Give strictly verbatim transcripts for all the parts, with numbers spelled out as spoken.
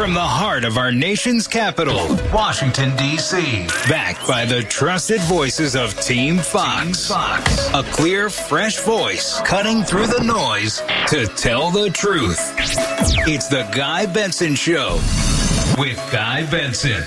From the heart of our nation's capital, Washington, D C Backed by the trusted voices of Team Fox. Team Fox. A clear, fresh voice cutting through the noise to tell the truth. It's the Guy Benson Show with Guy Benson.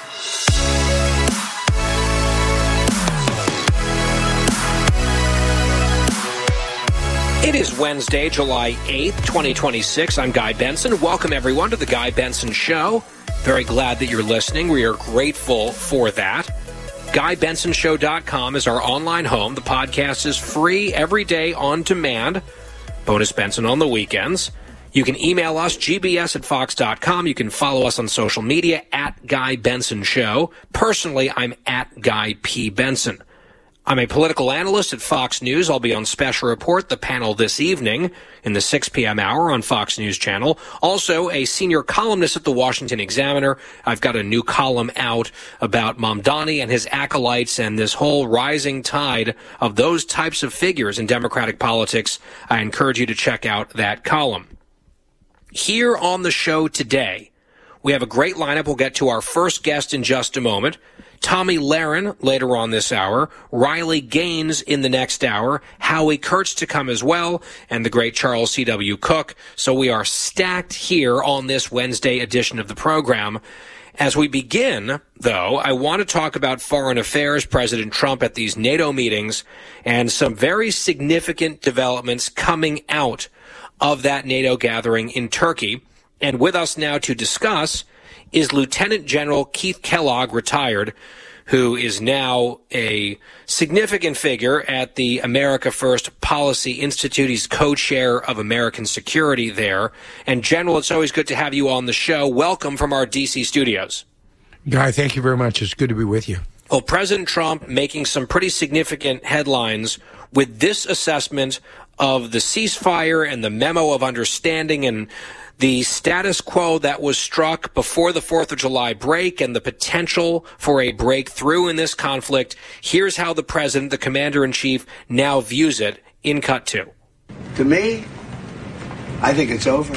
It is Wednesday, July eighth, twenty twenty-six. I'm Guy Benson. Welcome, everyone, to the Guy Benson Show. Very glad that you're listening. We are grateful for that. Guy Benson Show dot com is our online home. The podcast is free every day on demand. Bonus Benson on the weekends. You can email us, G B S at fox dot com. You can follow us on social media, at Guy Benson Show. Personally, I'm at Guy P. Benson. I'm a political analyst at Fox News. I'll be on Special Report, the panel this evening in the six p.m. hour on Fox News Channel. Also, a senior columnist at the Washington Examiner. I've got a new column out about Mamdani and his acolytes and this whole rising tide of those types of figures in Democratic politics. I encourage you to check out that column. Here on the show today, we have a great lineup. We'll get to our first guest in just a moment. Tomi Lahren later on this hour, Riley Gaines in the next hour, Howie Kurtz to come as well, and the great Charles C W. Cook. So we are stacked here on this Wednesday edition of the program. As we begin, though, I want to talk about foreign affairs, President Trump at these NATO meetings, and some very significant developments coming out of that NATO gathering in Turkey. And with us now to discuss is Lieutenant General Keith Kellogg, retired, who is now a significant figure at the America First Policy Institute. He's co-chair of American Security there. And General, it's always good to have you on the show. Welcome from our D C studios. Guy, thank you very much. It's good to be with you. Well, President Trump making some pretty significant headlines with this assessment of the ceasefire and the memo of understanding and the status quo that was struck before the fourth of July break and the potential for a breakthrough in this conflict. Here's how the president, the commander-in-chief, now views it in cut two. To me, I think it's over.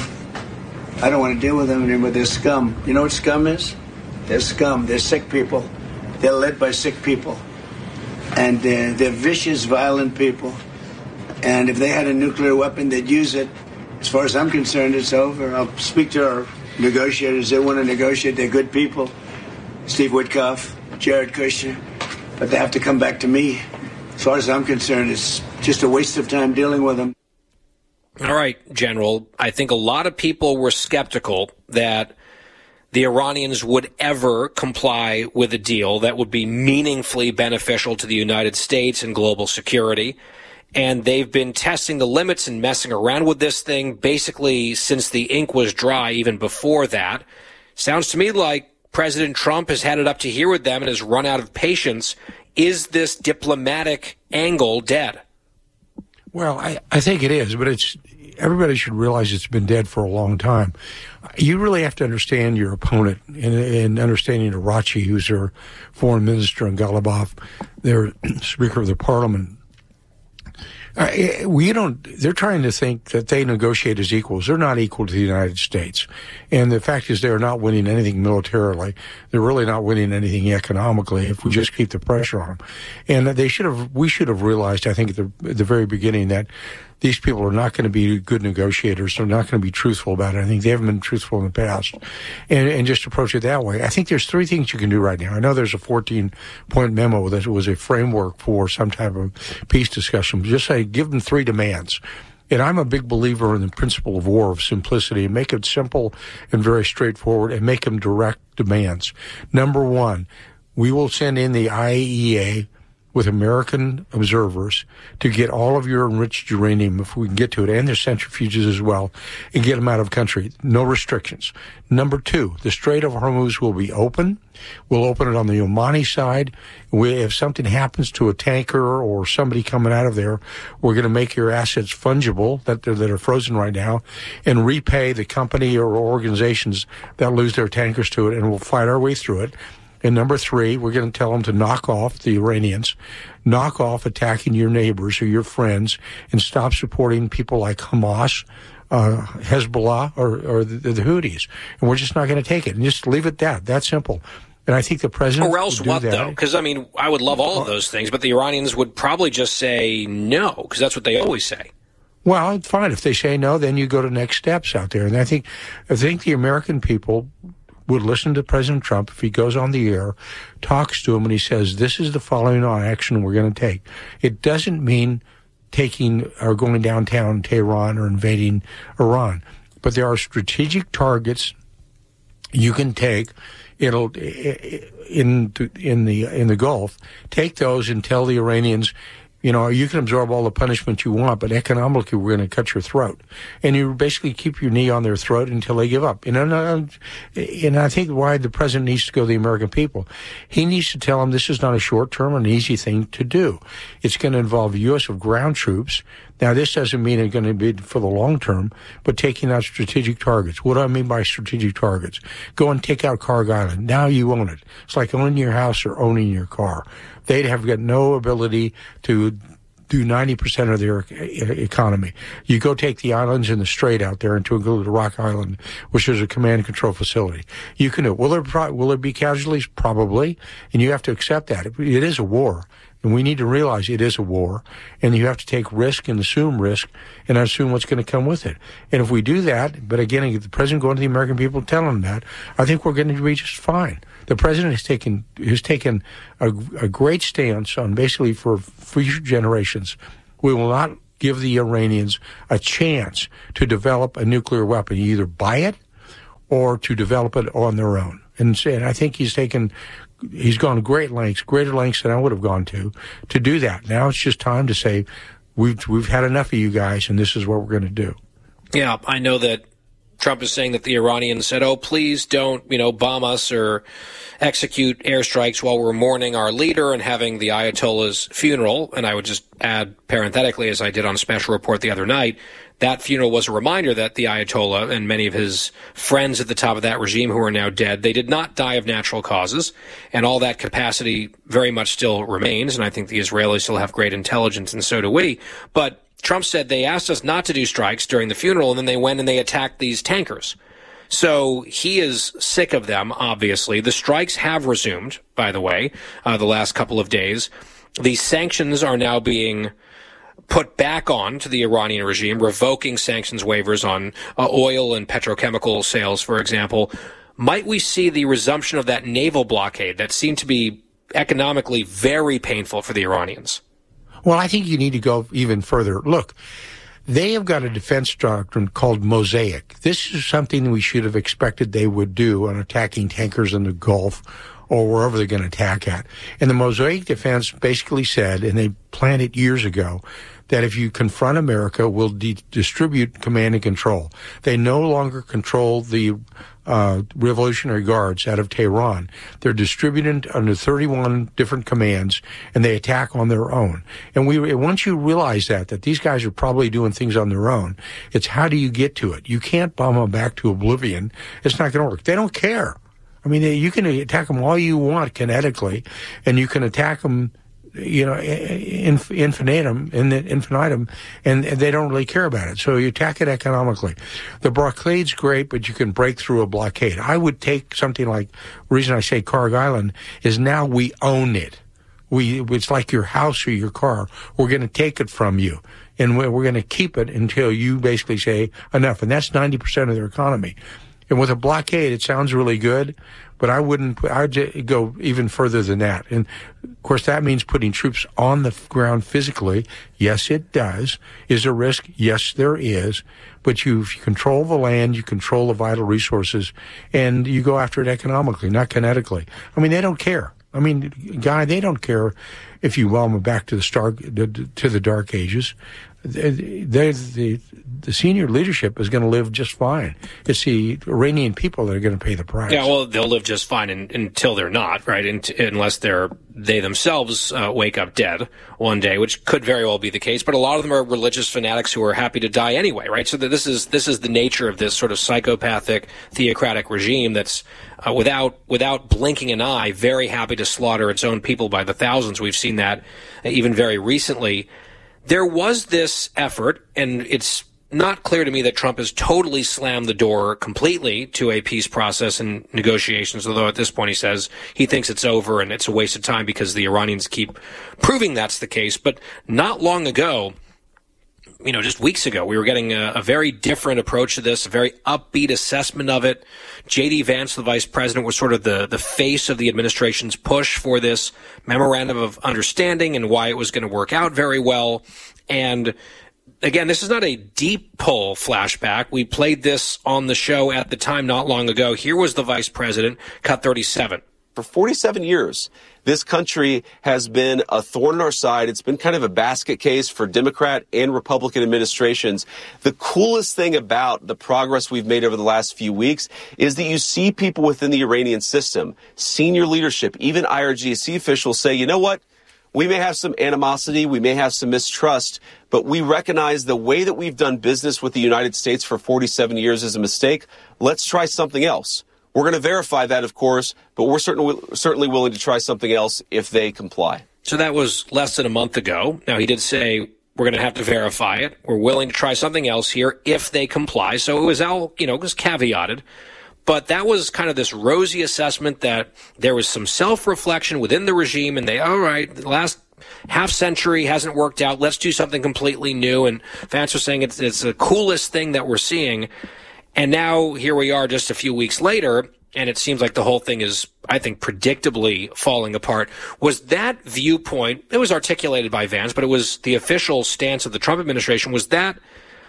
I don't want to deal with them anymore. They're scum. You know what scum is? They're scum. They're sick people. They're led by sick people. And uh, they're vicious, violent people. And if they had a nuclear weapon, they'd use it. As far as I'm concerned, it's over. I'll speak to our negotiators. They want to negotiate. They're good people. Steve Witkoff, Jared Kushner. But they have to come back to me. As far as I'm concerned, it's just a waste of time dealing with them. All right, General. I think a lot of people were skeptical that the Iranians would ever comply with a deal that would be meaningfully beneficial to the United States and global security. And they've been testing the limits and messing around with this thing basically since the ink was dry, even before that. Sounds to me like President Trump has had it up to here with them and has run out of patience. Is this diplomatic angle dead? Well, I, I think it is, but it's everybody should realize it's been dead for a long time. You really have to understand your opponent, and, and understanding Arachi, who's their foreign minister, and Ghalibaf, their Speaker of the Parliament. Uh, we don't, they're trying to think that they negotiate as equals. They're not equal to the United States. And the fact is they're not winning anything militarily. They're really not winning anything economically if we just keep the pressure on them. And they should have, we should have realized, I think at the, at the very beginning, that these people are not going to be good negotiators. They're not going to be truthful about it. I think they haven't been truthful in the past. And, and just approach it that way. I think there's three things you can do right now. I know there's a fourteen-point memo that was a framework for some type of peace discussion. Just say, give them three demands. And I'm a big believer in the principle of war, of simplicity. Make it simple and very straightforward, and make them direct demands. Number one, we will send in the I A E A with American observers to get all of your enriched uranium, if we can get to it, and their centrifuges as well, and get them out of the country. No restrictions. Number two, the Strait of Hormuz will be open. We'll open it on the Omani side. We, if something happens to a tanker or somebody coming out of there, we're going to make your assets fungible that, that are frozen right now and repay the company or organizations that lose their tankers to it, and we'll fight our way through it. And number three, we're going to tell them to knock off, the Iranians, knock off attacking your neighbors or your friends, and stop supporting people like Hamas, uh, Hezbollah or, or the, the Houthis. And we're just not going to take it. And just leave it that. That simple. And I think the president Or else would do what, that. though? Because, I mean, I would love all of those things, but the Iranians would probably just say no, because that's what they always say. Well, fine. If they say no, then you go to next steps out there. And I think, I think the American people would listen to President Trump if he goes on the air, talks to him, and he says, this is the following on action we're going to take. It doesn't mean taking or going downtown Tehran or invading Iran, but there are strategic targets you can take. It'll in in the in the Gulf, take those and tell the Iranians, you know, you can absorb all the punishment you want, but economically we're going to cut your throat. And you basically keep your knee on their throat until they give up. And, and, and I think why the president needs to go to the American people, he needs to tell them this is not a short-term or an easy thing to do. It's going to involve the U S of ground troops. Now, this doesn't mean it's going to be for the long term, but taking out strategic targets. What do I mean by strategic targets? Go and take out Kharg Island. Now you own it. It's like owning your house or owning your car. They'd have got no ability to do ninety percent of their economy. You go take the islands in the Strait out there and to go to Rock Island, which is a command and control facility. You can do it. Will there, pro- will there be casualties? Probably. And you have to accept that. It is a war. And we need to realize it is a war, and you have to take risk and assume risk and assume what's going to come with it. And if we do that, but again, if the president going to the American people telling them that, I think we're going to be just fine. The president has taken has taken a, a great stance on basically for future generations. We will not give the Iranians a chance to develop a nuclear weapon. You either buy it or to develop it on their own. And, and I think he's taken... He's gone to great lengths, greater lengths than I would have gone to, to do that. Now it's just time to say, we've we've had enough of you guys, and this is what we're going to do. Yeah, I know that Trump is saying that the Iranians said, oh, please don't, you know, bomb us or execute airstrikes while we're mourning our leader and having the Ayatollah's funeral. And I would just add parenthetically, as I did on Special Report the other night, that funeral was a reminder that the Ayatollah and many of his friends at the top of that regime who are now dead, they did not die of natural causes, and all that capacity very much still remains, and I think the Israelis still have great intelligence, and so do we. But Trump said they asked us not to do strikes during the funeral, and then they went and they attacked these tankers. So he is sick of them, obviously. The strikes have resumed, by the way, uh, the last couple of days. The sanctions are now being put back on to the Iranian regime, revoking sanctions waivers on uh, oil and petrochemical sales, for example. Might we see the resumption of that naval blockade that seemed to be economically very painful for the Iranians? Well, I think you need to go even further. Look, they have got a defense doctrine called Mosaic. This is something we should have expected they would do on attacking tankers in the Gulf or wherever they're going to attack at. And the Mosaic defense basically said, and they planned it years ago, that if you confront America, we'll de- distribute command and control. They no longer control the uh, Revolutionary Guards out of Tehran. They're distributed under thirty-one different commands, and they attack on their own. And we, once you realize that, that these guys are probably doing things on their own, it's how do you get to it? You can't bomb them back to oblivion. It's not going to work. They don't care. I mean, you can attack them all you want kinetically, and you can attack them, you know, inf- infinitum, infinitum, and they don't really care about it. So you attack it economically. The blockade's great, but you can break through a blockade. I would take something like, the reason I say Kharg Island is now we own it. We, it's like your house or your car. We're going to take it from you, and we're going to keep it until you basically say enough. And that's ninety percent of their economy. And with a blockade, it sounds really good, but I wouldn't, I'd go even further than that. And of course, that means putting troops on the ground physically. Yes, it does. Is there a risk? Yes, there is. But you, if you control the land, you control the vital resources, and you go after it economically, not kinetically. I mean, they don't care. I mean, Guy, they don't care if you welcome them back to the star, to the dark ages. They, the, the senior leadership is going to live just fine. It's the Iranian people that are going to pay the price. Yeah, well, they'll live just fine in, until they're not, right? In, unless they're they themselves uh, wake up dead one day, which could very well be the case. But a lot of them are religious fanatics who are happy to die anyway, right? So that this is this is the nature of this sort of psychopathic, theocratic regime that's uh, without without blinking an eye, very happy to slaughter its own people by the thousands. We've seen that uh, even very recently. There was this effort, and it's not clear to me that Trump has totally slammed the door completely to a peace process and negotiations, although at this point he says he thinks it's over and it's a waste of time because the Iranians keep proving that's the case. But not long ago, you know, just weeks ago, we were getting a, a very different approach to this, a very upbeat assessment of it. J D. Vance, the vice president, was sort of the, the face of the administration's push for this memorandum of understanding and why it was going to work out very well. And again, this is not a deep pull flashback. We played this on the show at the time not long ago. Here was the vice president, cut thirty-seven. For forty-seven years, this country has been a thorn in our side. It's been kind of a basket case for Democrat and Republican administrations. The coolest thing about the progress we've made over the last few weeks is that you see people within the Iranian system, senior leadership, even I R G C officials say, you know what? We may have some animosity, we may have some mistrust, but we recognize the way that we've done business with the United States for forty-seven years is a mistake. Let's try something else. We're going to verify that, of course, but we're certainly, certainly willing to try something else if they comply. So that was less than a month ago. Now, he did say we're going to have to verify it. We're willing to try something else here if they comply. So it was all, you know, it was caveated. But that was kind of this rosy assessment that there was some self-reflection within the regime, and they, all right, the last half century hasn't worked out. Let's do something completely new. And Vance was saying it's, it's the coolest thing that we're seeing. And now here we are just a few weeks later, and it seems like the whole thing is, I think, predictably falling apart. Was that viewpoint, it was articulated by Vance, but it was the official stance of the Trump administration, was that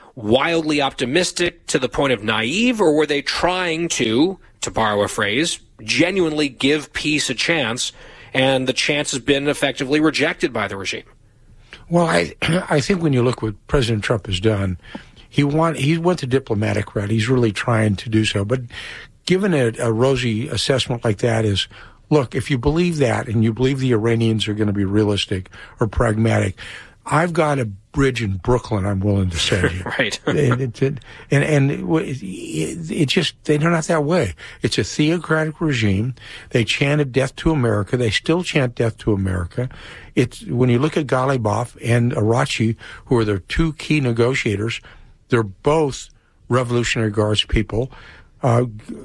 wildly optimistic to the point of naive, or were they trying to, to borrow a phrase, genuinely give peace a chance, and the chance has been effectively rejected by the regime? Well, I I think when you look what President Trump has done, he want he went the diplomatic route. He's really trying to do so. But given a, a rosy assessment like that is, look, if you believe that and you believe the Iranians are going to be realistic or pragmatic, I've got a bridge in Brooklyn I'm willing to send you. Right. and, it, and, and it, it, it just, they're not that way. It's a theocratic regime. They chanted death to America. They still chant death to America. It's, when you look at Ghalibaf and Arachi, who are their two key negotiators, they're both Revolutionary Guards people. Uh,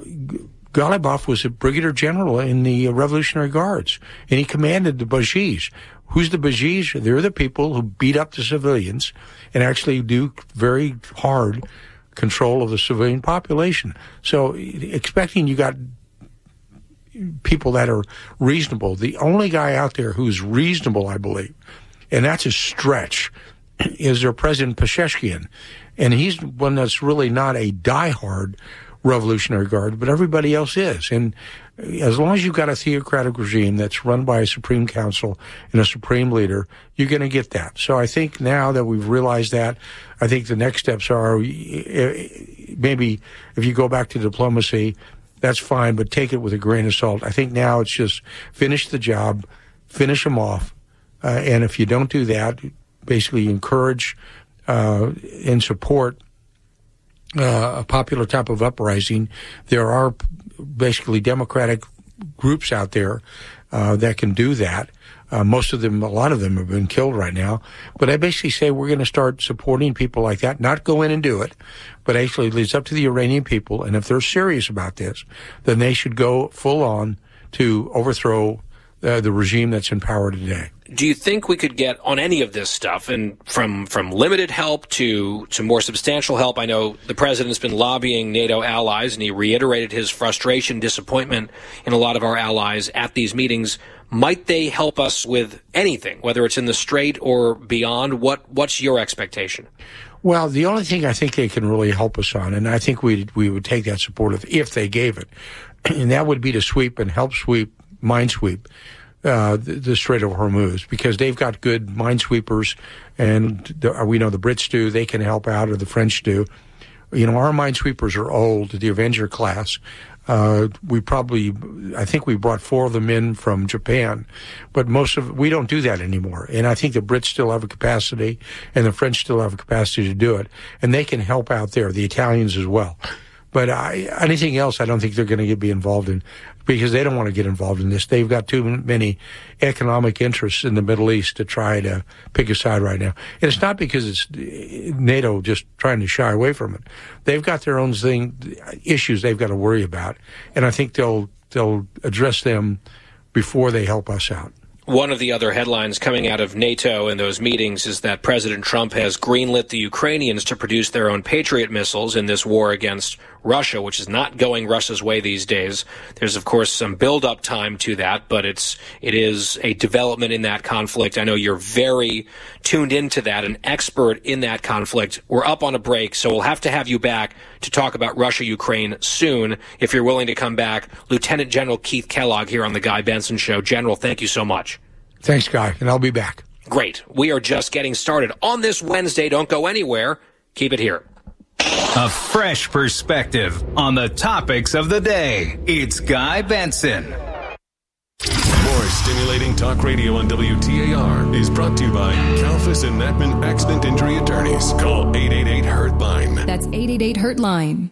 Ghalibaf was a brigadier general in the Revolutionary Guards, and he commanded the Bajis. Who's the Bajis? They're the people who beat up the civilians and actually do very hard control of the civilian population. So expecting you got people that are reasonable. The only guy out there who's reasonable, I believe, and that's a stretch, is their President Pezeshkian. And he's one that's really not a diehard Revolutionary Guard, but everybody else is. And as long as you've got a theocratic regime that's run by a Supreme Council and a Supreme Leader, you're going to get that. So I think now that we've realized that, I think the next steps are maybe if you go back to diplomacy, that's fine, but take it with a grain of salt. I think now it's just finish the job, finish them off. Uh, and if you don't do that, basically encourage uh, and support Uh, a popular type of uprising. There are basically democratic groups out there uh, that can do that. Uh, most of them, a lot of them have been killed right now. But I basically say we're going to start supporting people like that, not go in and do it, but actually it's up to the Iranian people. And if they're serious about this, then they should go full on to overthrow uh, the regime that's in power today. Do you think we could get on any of this stuff, and from, from limited help to, to more substantial help? I know the president's been lobbying NATO allies, and he reiterated his frustration, disappointment in a lot of our allies at these meetings. Might they help us with anything, whether it's in the Strait or beyond? What What's your expectation? Well, the only thing I think they can really help us on, and I think we we would take that support if, if they gave it, and that would be to sweep and help sweep, minesweep, Uh, the, the Strait of Hormuz, because they've got good minesweepers, and the, we know the Brits do. They can help out, or the French do. You know, our minesweepers are old, the Avenger class. Uh, we probably, I think we brought four of them in from Japan, but most of, we don't do that anymore. And I think the Brits still have a capacity, and the French still have a capacity to do it, and they can help out there, the Italians as well. But I, anything else, I don't think they're going to be involved in, because they don't want to get involved in this. They've got too many economic interests in the Middle East to try to pick a side right now. And it's not because it's NATO just trying to shy away from it. They've got their own thing, issues they've got to worry about, and I think they'll they'll address them before they help us out. One of the other headlines coming out of NATO in those meetings is that President Trump has greenlit the Ukrainians to produce their own Patriot missiles in this war against Russia, which is not going Russia's way these days. There's, of course, some build-up time to that, but it's it is a development in that conflict. I know you're very tuned into that, an expert in that conflict. We're up on a break, so we'll have to have you back to talk about Russia-Ukraine soon. If you're willing to come back, Lieutenant General Keith Kellogg here on The Guy Benson Show. General, thank you so much. Thanks, Guy, and I'll be back. Great. We are just getting started on this Wednesday. Don't go anywhere. Keep it here. A fresh perspective on the topics of the day. It's Guy Benson. More stimulating talk radio on W T A R is brought to you by Kalfas and Natman Accident Injury Attorneys. Call eight eight eight, hurt line. That's eight eight eight, hurt line.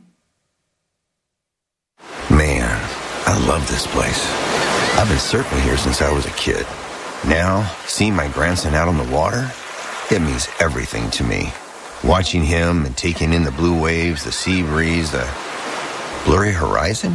Man, I love this place. I've been surfing here since I was a kid. Now, seeing my grandson out on the water, it means everything to me. Watching him and taking in the blue waves, the sea breeze, the blurry horizon.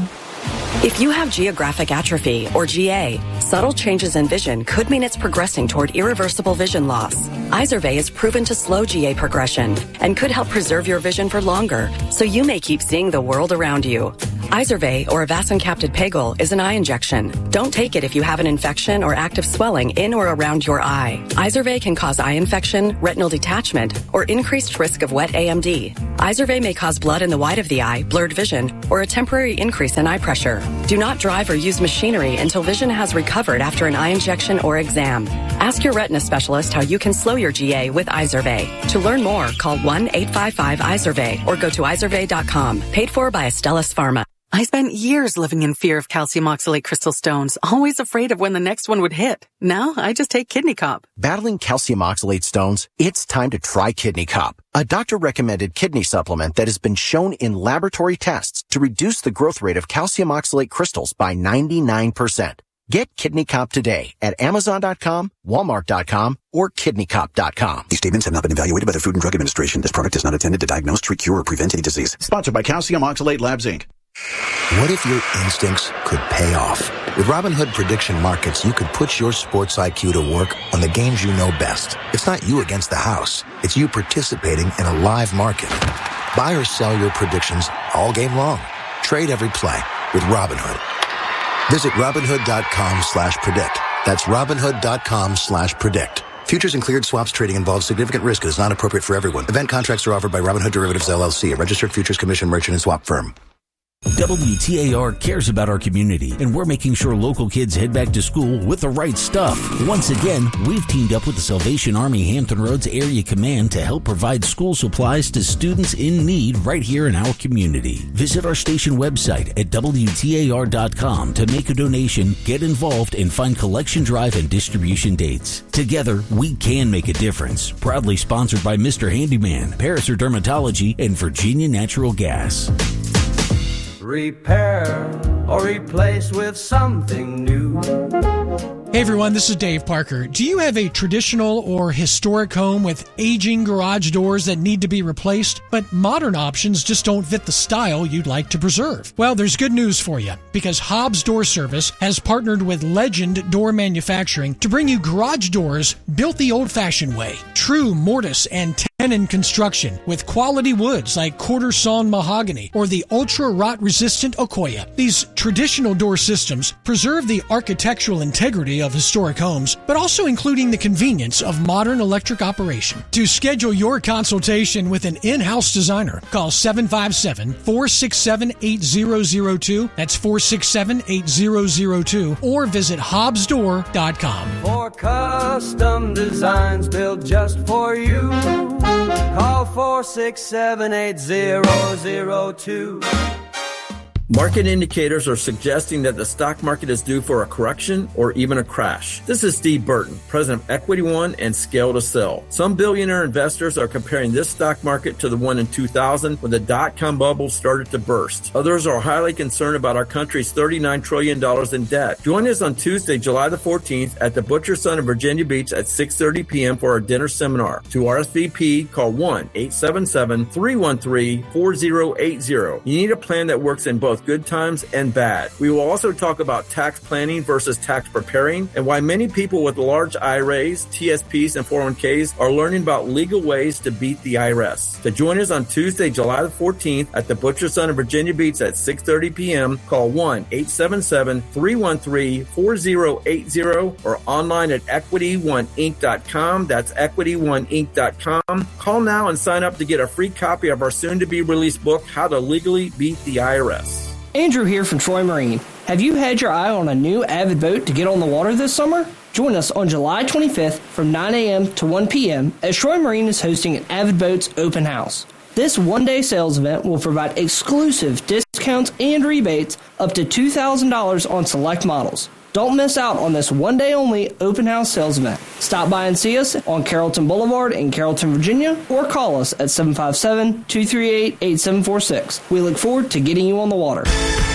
If you have geographic atrophy, or G A, subtle changes in vision could mean it's progressing toward irreversible vision loss. Izervay is proven to slow G A progression and could help preserve your vision for longer, so you may keep seeing the world around you. Izervay, or avacincaptad pegol, is an eye injection. Don't take it if you have an infection or active swelling in or around your eye. Izervay can cause eye infection, retinal detachment, or increased risk of wet A M D. Izervay may cause blood in the white of the eye, blurred vision, or a temporary increase in eye pressure. Do not drive or use machinery until vision has recovered after an eye injection or exam. Ask your retina specialist how you can slow your G A with Izervay. To learn more, call one eight five five Izervay or go to izervay dot com. Paid for by Astellas Pharma. I spent years living in fear of calcium oxalate crystal stones, always afraid of when the next one would hit. Now, I just take Kidney Cop. Battling calcium oxalate stones? It's time to try Kidney Cop, a doctor-recommended kidney supplement that has been shown in laboratory tests to reduce the growth rate of calcium oxalate crystals by ninety-nine percent. Get Kidney Cop today at amazon dot com, walmart dot com, or kidney cop dot com. These statements have not been evaluated by the Food and Drug Administration. This product is not intended to diagnose, treat, cure, or prevent any disease. Sponsored by Calcium Oxalate Labs, Incorporated. What if your instincts could pay off? With Robinhood Prediction Markets, you could put your sports I Q to work on the games you know best. It's not you against the house. It's you participating in a live market. Buy or sell your predictions all game long. Trade every play with Robinhood. Visit Robinhood dot com slash predict. That's Robinhood dot com slash predict. Futures and cleared swaps trading involves significant risk and is not appropriate for everyone. Event contracts are offered by Robinhood Derivatives, L L C, a registered futures commission merchant and swap firm. W T A R cares about our community, and we're making sure local kids head back to school with the right stuff. Once again, we've teamed up with the Salvation Army Hampton Roads Area Command to help provide school supplies to students in need right here in our community. Visit our station website at W T A R dot com to make a donation, get involved, and find collection drive and distribution dates. Together, we can make a difference. Proudly sponsored by Mister Handyman, Paraser Dermatology, and Virginia Natural Gas. Repair or replace with something new. Hey everyone, this is Dave Parker. Do you have a traditional or historic home with aging garage doors that need to be replaced, but modern options just don't fit the style you'd like to preserve? Well, there's good news for you, because Hobbs Door Service has partnered with Legend Door Manufacturing to bring you garage doors built the old-fashioned way. True mortise and tenon construction with quality woods like quarter sawn mahogany or the ultra rot resistant Okoya. These traditional door systems preserve the architectural integrity of historic homes, but also including the convenience of modern electric operation. To schedule your consultation with an in-house designer, call seven five seven, four six seven, eight zero zero two. That's four six seven, eight zero zero two, or visit hobbs door dot com. For custom designs built just for you, call four six seven, eight zero zero two. Market indicators are suggesting that the stock market is due for a correction or even a crash. This is Steve Burton, president of Equity One and Scale to Sell. Some billionaire investors are comparing this stock market to the one in two thousand when the dot-com bubble started to burst. Others are highly concerned about our country's thirty-nine trillion dollars in debt. Join us on Tuesday, July the fourteenth at the Butcher's Son in Virginia Beach at six thirty p.m. for our dinner seminar. To R S V P, call one eight seven seven, three one three, four zero eight zero. You need a plan that works in both good times and bad. We will also talk about tax planning versus tax preparing and why many people with large I R As, T S Ps, and four oh one k's are learning about legal ways to beat the I R S. To join us on Tuesday, July the fourteenth at the Butcher's Son in Virginia Beach at six thirty p.m., call one eight seven seven, three one three, four zero eight zero or online at equity one inc dot com. That's equity one inc dot com. Call now and sign up to get a free copy of our soon-to-be-released book, How to Legally Beat the I R S. Andrew here from Troy Marine. Have you had your eye on a new Avid boat to get on the water this summer? Join us on July twenty-fifth from nine a.m. to one p.m. as Troy Marine is hosting an Avid Boats open house. This one-day sales event will provide exclusive discounts and rebates up to two thousand dollars on select models. Don't miss out on this one-day-only open house sales event. Stop by and see us on Carrollton Boulevard in Carrollton, Virginia, or call us at seven five seven, two three eight, eight seven four six. We look forward to getting you on the water.